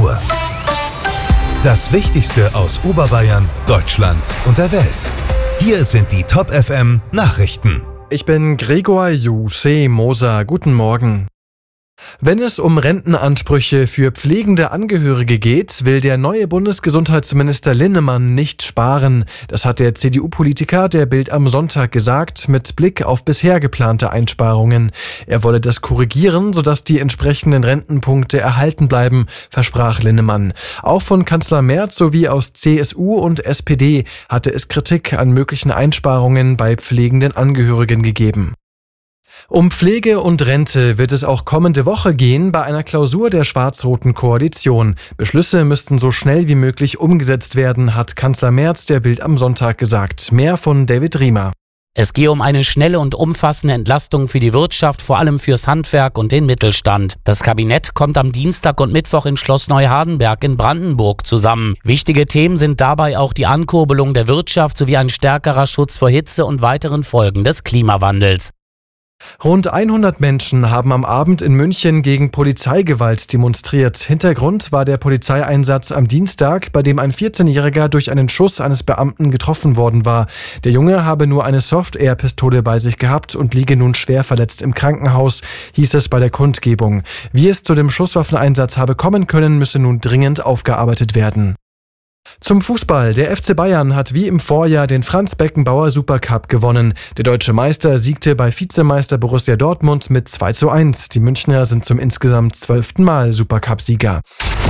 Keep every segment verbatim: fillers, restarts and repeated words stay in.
Uhr. Das Wichtigste aus Oberbayern, Deutschland und der Welt. Hier sind die Top F M Nachrichten. Ich bin Gregor Juseh Moser. Guten Morgen. Wenn es um Rentenansprüche für pflegende Angehörige geht, will der neue Bundesgesundheitsminister Linnemann nicht sparen. Das hat der C D U-Politiker der Bild am Sonntag gesagt, mit Blick auf bisher geplante Einsparungen. Er wolle das korrigieren, sodass die entsprechenden Rentenpunkte erhalten bleiben, versprach Linnemann. Auch von Kanzler Merz sowie aus C S U und S P D hatte es Kritik an möglichen Einsparungen bei pflegenden Angehörigen gegeben. Um Pflege und Rente wird es auch kommende Woche gehen bei einer Klausur der schwarz-roten Koalition. Beschlüsse müssten so schnell wie möglich umgesetzt werden, hat Kanzler Merz der Bild am Sonntag gesagt. Mehr von David Riemer. Es gehe um eine schnelle und umfassende Entlastung für die Wirtschaft, vor allem fürs Handwerk und den Mittelstand. Das Kabinett kommt am Dienstag und Mittwoch in Schloss Neuhardenberg in Brandenburg zusammen. Wichtige Themen sind dabei auch die Ankurbelung der Wirtschaft sowie ein stärkerer Schutz vor Hitze und weiteren Folgen des Klimawandels. Rund hundert Menschen haben am Abend in München gegen Polizeigewalt demonstriert. Hintergrund war der Polizeieinsatz am Dienstag, bei dem ein vierzehnjähriger durch einen Schuss eines Beamten getroffen worden war. Der Junge habe nur eine Soft-Air-Pistole bei sich gehabt und liege nun schwer verletzt im Krankenhaus, hieß es bei der Kundgebung. Wie es zu dem Schusswaffeneinsatz habe kommen können, müsse nun dringend aufgearbeitet werden. Zum Fußball. Der F C Bayern hat wie im Vorjahr den Franz-Beckenbauer Supercup gewonnen. Der deutsche Meister siegte bei Vizemeister Borussia Dortmund mit zwei zu eins. Die Münchner sind zum insgesamt zwölften Mal Supercup-Sieger.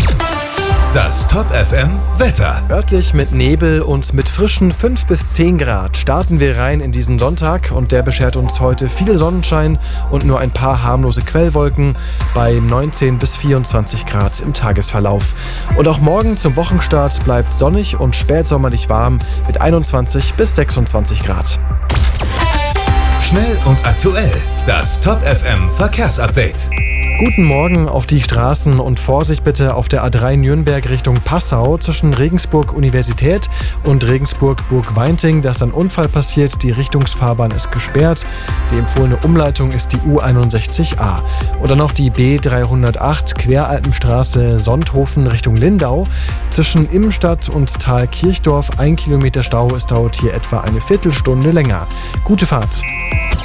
Das Top F M Wetter. Örtlich mit Nebel und mit frischen fünf bis zehn Grad starten wir rein in diesen Sonntag und der beschert uns heute viel Sonnenschein und nur ein paar harmlose Quellwolken bei neunzehn bis vierundzwanzig Grad im Tagesverlauf. Und auch morgen zum Wochenstart bleibt sonnig und spätsommerlich warm mit einundzwanzig bis sechsundzwanzig Grad. Schnell und aktuell. Das Top F M Verkehrsupdate. Guten Morgen auf die Straßen und Vorsicht bitte auf der A drei Nürnberg Richtung Passau zwischen Regensburg Universität und Regensburg Burg-Weinting. Da ist ein Unfall passiert, die Richtungsfahrbahn ist gesperrt. Die empfohlene Umleitung ist die U einundsechzig a. Und dann noch die B dreihundertacht Queralpenstraße Sonthofen Richtung Lindau. Zwischen Immenstadt und Thalkirchdorf ein Kilometer Stau. Es dauert hier etwa eine Viertelstunde länger. Gute Fahrt!